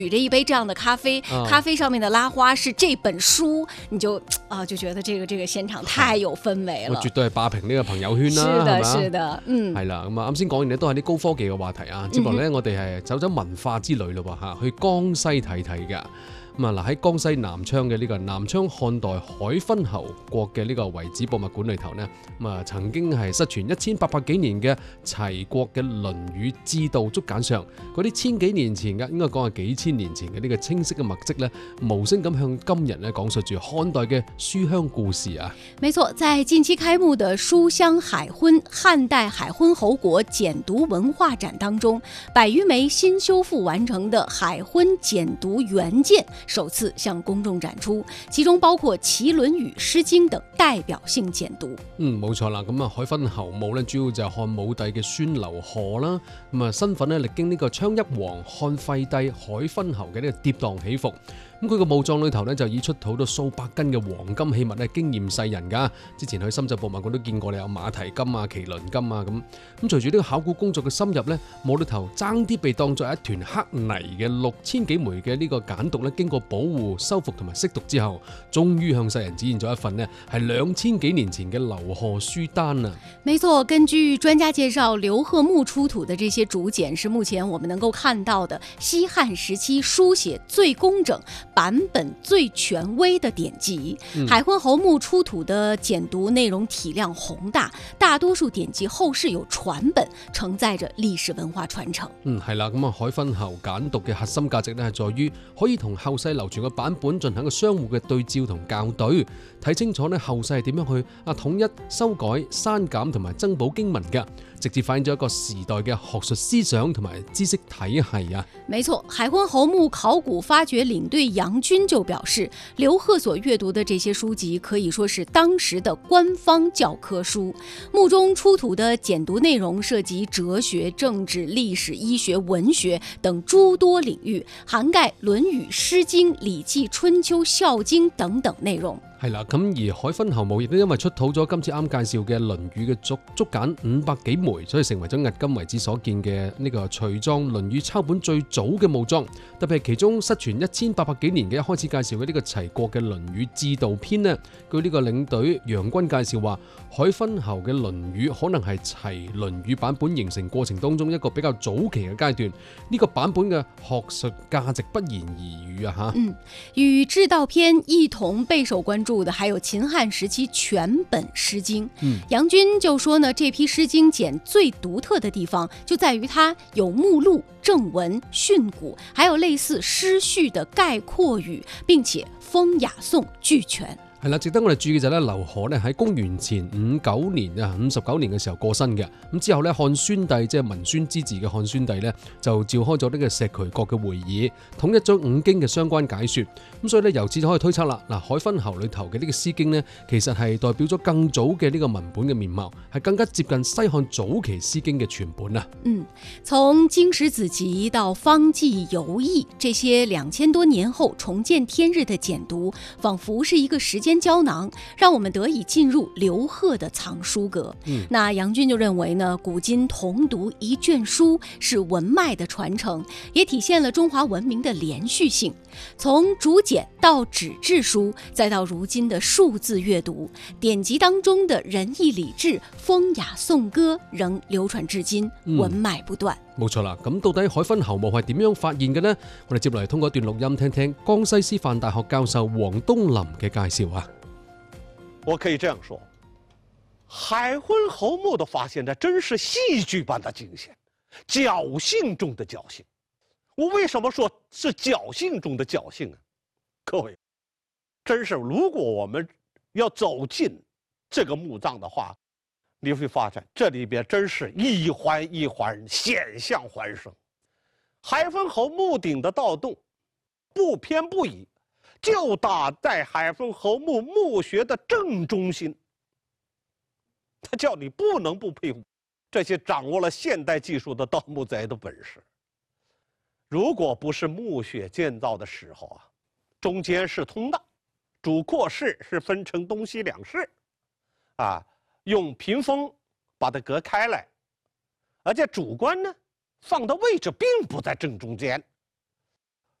举着一杯这样的咖啡，咖啡上面的拉花是這本書，你就覺得這個現場太有氛圍了。 我絕對係霸屏呢個朋友圈啦， 是的， 係咪？ 是的，係啦，咁啊啱先講完咧都係啲高科技嘅話題啊，接落嚟咧我哋係走文化之旅咯喎，去江西睇睇㗎。咁啊嗱，喺江西南昌嘅呢個南昌漢代海昏侯國嘅呢個遺址博物館裏頭呢，咁啊曾經係失傳1800幾年嘅齊國嘅《論語》志道竹簡上嗰啲千幾年前嘅，應該講係幾千年前嘅呢個清晰嘅墨跡呢，無聲咁向今日呢講述住漢代嘅書香故事啊。 沒錯，在近期開幕的書香海昏漢代海昏侯國簡牍文化展當中，100餘枚新修復完成的海昏簡牍原件首次向公眾展出，其中包括《齊論語》《詩經》等代表性簡牍。 冇錯啦，咁啊海昏侯墓咧，主要就係漢武帝嘅孫劉賀啦，咁啊身份咧歷經呢個昌邑王、漢廢帝、海昏侯嘅呢個跌宕起伏。咁佢個墓葬裏頭咧就以出土到數百斤嘅黃金器物咧驚豔世人㗎。之前去深圳博物館都見過，你有馬蹄金啊、麒麟金啊咁。咁隨住呢個考古工作嘅深入咧，墓裏頭爭啲被當作一團黑泥嘅6000幾枚嘅呢個簡牍咧，經過保護、修復同埋釋讀之後，終於向世人展現咗一份呢係2000幾年前嘅劉賀書單啊。 沒錯，根據專家介紹，劉賀墓出土的這些竹簡是目前我們能夠看到的西漢時期書寫最工整、版本最權威的典籍。海昏侯墓出土的簡牍內容體量宏大，大多數典籍後世有傳本，承載着歷史文化傳承。 係啦，咁啊海昏侯簡牍嘅核心價值咧係在於可以同後世流傳嘅版本進行個相互嘅對照同校對，睇清楚咧後世係點樣去統一、修改、刪減同埋增補經文嘅，直接反映咗一個時代嘅學術思想同埋知識體系啊。 沒錯，海昏侯墓考古發掘領隊楊軍就表示，劉賀所閱讀的這些書籍可以說是當時的官方教科書。墓中出土的簡牍內容涉及哲學、政治、歷史、醫學、文學等諸多領域，涵蓋《論語》《詩經》《禮記》《春秋》《孝經》等等內容。 係啦，咁而海昏侯墓亦都因為出土咗今次啱介紹嘅《論語》嘅竹簡500幾枚，所以成為咗迄今為止所見嘅呢個隨葬《論語》抄本最早嘅墓葬。特別係其中失傳1800幾年嘅一開始介紹嘅呢個齊國嘅《論語》志道篇呢，據呢個領隊楊軍介紹話，海昏侯嘅《論語》可能係齊《論語》版本形成過程當中一個比較早期嘅階段。呢個版本嘅學術價值不言而喻啊！ 與志道篇一同備受關注的還有秦漢時期全本詩經。楊軍就說呢，這批詩經簡最獨特的地方就在於它有目錄、正文、訓詁，還有類似詩序的概括語，並且風雅頌俱全。 係啦，值得我哋注意嘅就係咧，劉賀咧喺公元前59年嘅時候過身嘅。咁之後咧，漢宣帝即係文宣之治嘅漢宣帝咧，就召開咗呢個石渠國嘅會議，統一咗5經嘅相關解說。咁所以咧，由此就可以推測啦。嗱，海昏侯裏頭嘅呢個詩經呢，其實係代表咗更早嘅呢個文本嘅面貌，係更加接近西漢早期詩經嘅全本啊。 從經史子集到方濟遊佚，這些2000多年後重見天日的簡牍，仿佛是一個時間膠囊，讓我們得以進入劉賀的藏書閣。那楊軍就認為呢，古今同讀一卷書是文脈的傳承，也體現了中華文明的連續性。從竹簡到紙質書，再到如今的數字閱讀，典籍當中的仁義禮智、風雅頌歌仍流傳至今，文脈不斷。 冇錯啦，咁到底海昏侯墓係點樣發現嘅呢？我哋接落嚟通過一段錄音聽聽江西師範大學教授黃東林嘅介紹啊。 我可以這樣說，海昏侯墓的發現呢，真是戲劇般的驚險，僥倖中的僥倖。我為什麼說是僥倖中的僥倖啊？各位，真是如果我們要走進這個墓葬的話，你會發現這裡邊真是一環一環，險象環生。海昏侯墓頂的盜洞不偏不倚，就打在海昏侯墓墓穴的正中心，他叫你不能不佩服這些掌握了現代技術的盜墓賊的本事。如果不是墓穴建造的時候啊，中間是通道，主闊室是分成東西兩室，用屏風把它隔開來，而且主棺呢放的位置並不在正中間。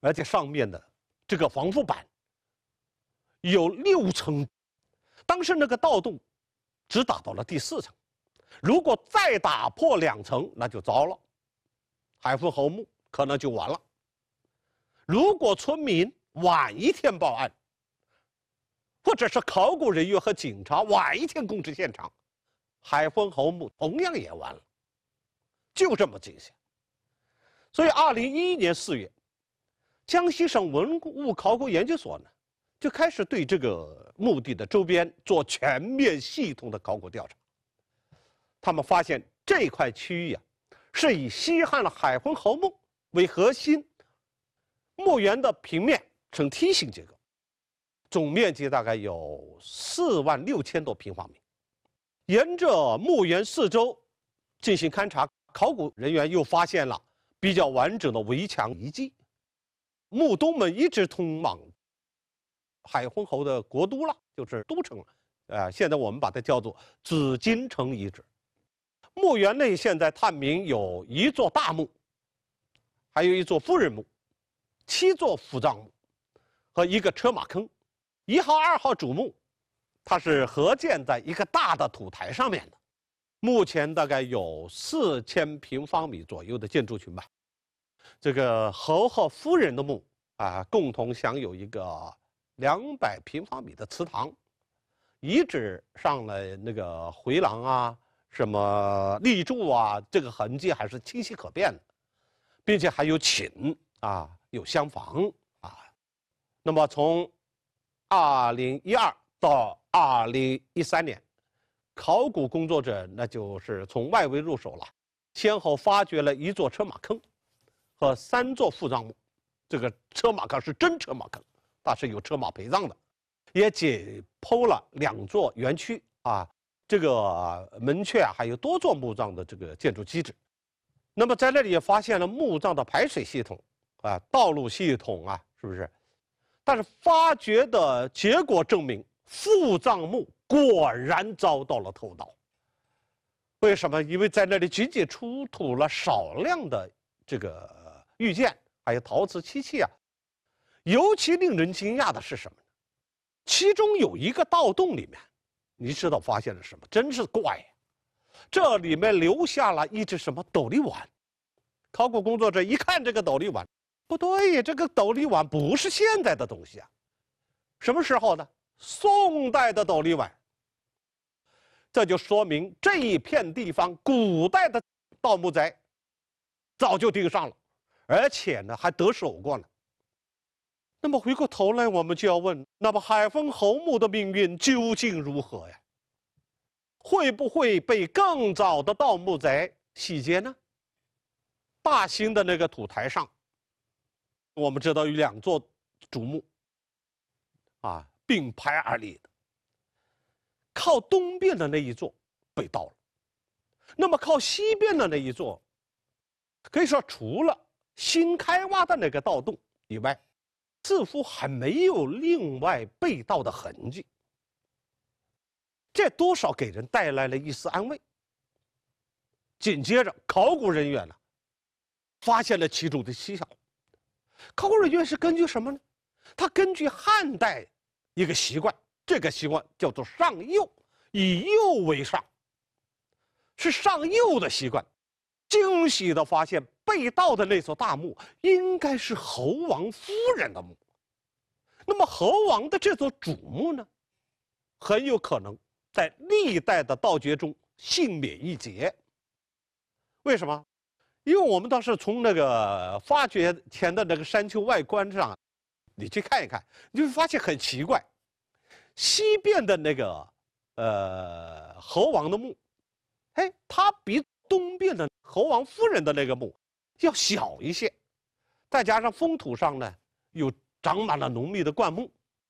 而且上面的这个防腐板有6层，当时那个盗洞只打到了第4层，如果再打破2层，那就糟了，海昏侯墓可能就完了。如果村民晚一天报案，或者是考古人员和警察晚一天攻至现场，海昏侯墓同样也完了，就这么惊险。所以2011年4月，江西省文物考古研究所呢，就开始对这个墓地的周边做全面系统的考古调查。他们发现这块区域是以西汉的海昏侯墓为核心，墓园的平面呈梯形结构，总面积大概有46000多平方米。沿着墓园四周进行勘察，考古人员又发现了比较完整的围墙遗迹。墓东门一直通往海昏侯的国都了，就是都城了。现在我们把它叫做紫禁城遗址。墓园内现在探明有1座大墓，还有1座夫人墓，7座副葬墓和1个车马坑。1号、2号主墓，它是合建在一个大的土台上面的，目前大概有4000平方米左右的建筑群吧。这个侯和夫人的墓共同享有一个200平方米的祠堂，遗址上的那个回廊什么立柱这个痕迹还是清晰可辨的，并且还有寝有厢房那么从2012到2013年，考古工作者那就是从外围入手了，先后发掘了1座车马坑和3座副葬墓。这个车马坑是真车马坑，它是有车马陪葬的，也解剖了2座园区这个门阙还有多座墓葬的这个建筑基址。那么在那里也发现了墓葬的排水系统道路系统是不是？但是发掘的结果证明，副葬墓果然遭到了偷盗。为什么？因为在那里仅仅出土了少量的这个玉件，还有陶瓷漆器尤其令人惊讶的是什么呢？其中有一个盗洞里面，你知道发现了什么？真是怪这里面留下了一只什么斗笠碗。考古工作者一看这个斗笠碗，不对，这个斗笠碗不是现在的东西什么时候呢？宋代的斗笠碗。这就说明这一片地方古代的盗墓贼早就盯上了，而且呢还得手过呢。那么回过头来，我们就要问，那么海昏侯墓的命运究竟如何呀？会不会被更早的盗墓贼洗劫呢？大兴的那个土台上，我们知道有2座主墓并排而立的，靠东边的那一座被盗了，那么靠西边的那一座，可以说除了新开挖的那个盗洞以外，似乎还没有另外被盗的痕迹，这多少给人带来了一丝安慰。紧接着，考古人员发现了其中的蹊跷。考古人员是根据什么呢？他根据汉代一个习惯，这个习惯叫做上釉，以釉为上，是上釉的习惯。惊喜地发现，被盗的那座大墓应该是侯王夫人的墓。那么侯王的这座主墓呢，很有可能在历代的盗掘中幸免一劫。为什么？因为我们当时从那个发掘前的那个山丘外观上，你去看一看，你会发现很奇怪，西边的那个侯王的墓，它比东边的侯王夫人的那个墓要小一些，再加上封土上呢又长满了浓密的灌木，